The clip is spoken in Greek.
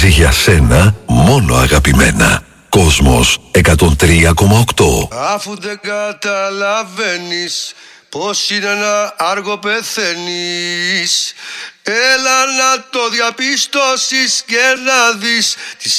παίζει για σένα μόνο αγαπημένα. Κόσμος 103,8. Αφού δεν καταλαβαίνεις πως είναι να άργο πεθαίνεις, έλα να το διαπιστώσεις και να δεις τις